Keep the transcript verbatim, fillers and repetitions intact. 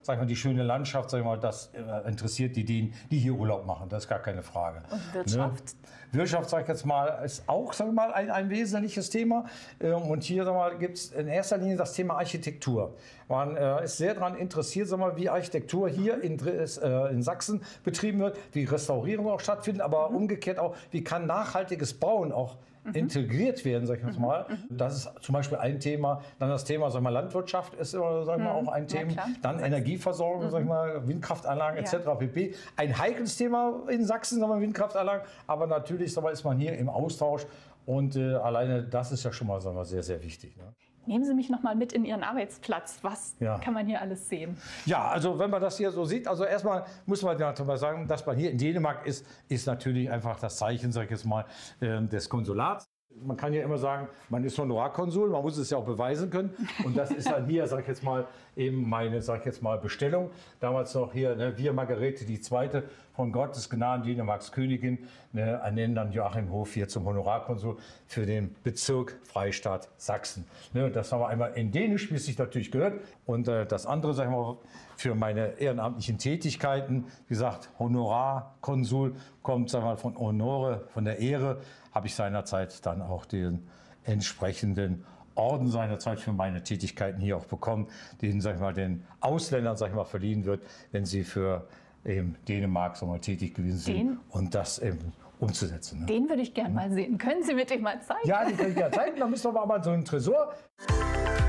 Sag ich mal, die schöne Landschaft, sag ich mal, das äh, interessiert die, die, die hier Urlaub machen, das ist gar keine Frage. Und Wirtschaft? Ne? Wirtschaft, sag ich jetzt mal, ist auch, sag ich mal, ein, ein wesentliches Thema. Ähm, und hier, sag mal, gibt es in erster Linie das Thema Architektur. Man äh, ist sehr daran interessiert, sag mal, wie Architektur hier in, äh, in Sachsen betrieben wird, wie Restaurierung auch stattfindet, aber mhm. umgekehrt auch, wie kann nachhaltiges Bauen auch Mhm. integriert werden, sag ich jetzt mal. Mhm. Das ist zum Beispiel ein Thema. Dann das Thema, sag ich mal, Landwirtschaft ist sag ich mal, auch ein Thema. Ja, dann Energieversorgung, mhm. sag ich mal, Windkraftanlagen ja. et cetera pp. Ein heikles Thema in Sachsen, sag mal, Windkraftanlagen. Aber natürlich sag mal, ist man hier im Austausch und äh, alleine das ist ja schon mal, sag mal, sehr, sehr wichtig. Ne? Nehmen Sie mich noch mal mit in Ihren Arbeitsplatz. Was ja. kann man hier alles sehen? Ja, also wenn man das hier so sieht, also erstmal muss man ja mal sagen, dass man hier in Dänemark ist, ist natürlich einfach das Zeichen, sag ich jetzt mal, des Konsulats. Man kann ja immer sagen, man ist Honorarkonsul, man muss es ja auch beweisen können. Und das ist dann hier, sag ich jetzt mal, eben meine, sag ich jetzt mal, Bestellung. Damals noch hier, ne, wir Margarete die Zweite von Gottes Gnaden, Dänemarks Königin, ne, ernennen dann Joachim Hof hier zum Honorarkonsul für den Bezirk Freistaat Sachsen. Ne, das haben wir einmal in Dänisch, wie es sich natürlich gehört. Und äh, das andere, sag ich mal, für meine ehrenamtlichen Tätigkeiten, wie gesagt, Honorarkonsul kommt, sag ich mal, von Honore, von der Ehre, habe ich seinerzeit dann auch den entsprechenden Orden seinerzeit für meine Tätigkeiten hier auch bekommen, den, sag ich mal, den Ausländern, sag ich mal, verliehen wird, wenn sie für eben Dänemark, sag mal, tätig gewesen sind den, und das eben umzusetzen. Ne? Den würde ich gerne mal sehen. Können Sie mir den mal zeigen? Ja, den kann ich gerne zeigen. Da müssen wir aber mal so einen Tresor.